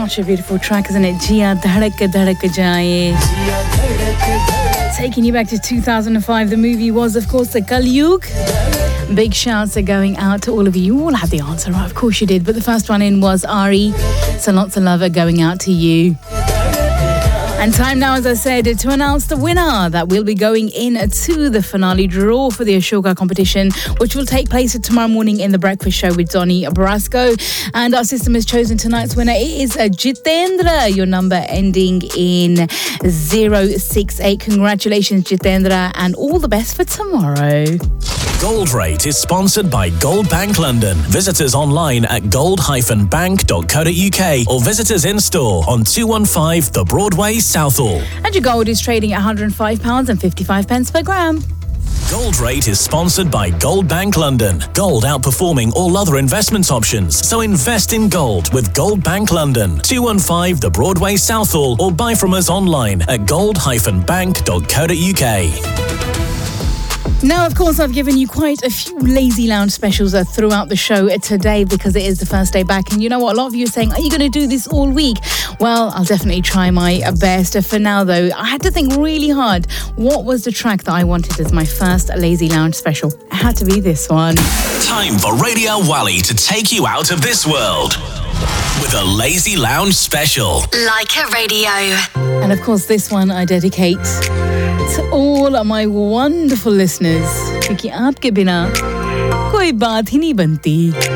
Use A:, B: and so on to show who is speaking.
A: Such a beautiful track, isn't it? Jiya Dhadak Dhadak Jaye. Taking you back to 2005. The movie was, of course, the Kali Yug. Big shouts are going out to all of you. You all had the answer right, of course you did. But the first one in was Ari. So lots of love are going out to you. And time now, as I said, to announce the winner that will be going in to the finale draw for the Ashoka competition, which will take place tomorrow morning in the Breakfast Show with Donny Brasco. And our system has chosen tonight's winner. It is Jitendra, your number ending in 068. Congratulations, Jitendra, and all the best for tomorrow.
B: Gold Rate is sponsored by Gold Bank London. Visit us online at gold-bank.co.uk or visit us in store on 215 The Broadway, Southall.
A: And your gold is trading at £105.55 per gram.
B: Gold Rate is sponsored by Gold Bank London. Gold outperforming all other investment options. So invest in gold with Gold Bank London. 215 The Broadway, Southall, or buy from us online at gold-bank.co.uk.
A: Now, of course, I've given you quite a few Lazy Lounge specials throughout the show today because it is the first day back. And you know what? A lot of you are saying, are you going to do this all week? Well, I'll definitely try my best. For now, though, I had to think really hard. What was the track that I wanted as my first Lazy Lounge special? It had to be this one.
B: Time for Radio Wally to take you out of this world with a Lazy Lounge special.
C: Like a Radio.
A: And of course, this one I dedicate to all of my wonderful listeners, क्योंकि आपके बिना कोई बात ही नहीं बनती.